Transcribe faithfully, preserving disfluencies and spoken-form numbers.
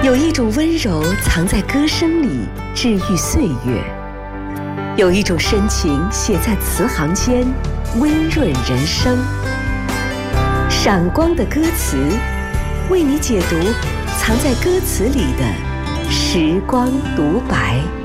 有一种温柔藏在歌声里，治愈岁月；有一种深情写在词行间，温润人生。闪光的歌词，为你解读藏在歌词里的时光独白。